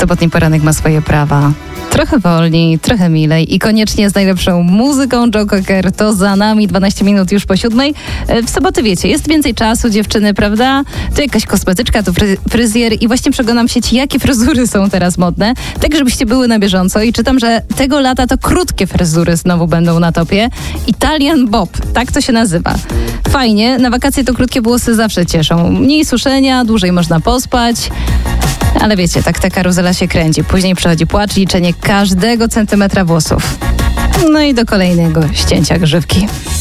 Sobotni poranek ma swoje prawa. Trochę wolniej, trochę milej i koniecznie z najlepszą muzyką. Joe Cocker to za nami, 12 minut już po 7. W soboty wiecie, jest więcej czasu, dziewczyny, prawda? Tu jakaś kosmetyczka, tu fryzjer i właśnie przeglądam w sieci, jakie fryzury są teraz modne, tak żebyście były na bieżąco i czytam, że tego lata to krótkie fryzury znowu będą na topie. Italian Bob, tak to się nazywa. Fajnie, na wakacje to krótkie włosy zawsze cieszą. Mniej suszenia, dłużej można pospać. Ale wiecie, tak ta karuzela się kręci. Później przychodzi płacz, liczenie każdego centymetra włosów. No i do kolejnego ścięcia grzywki.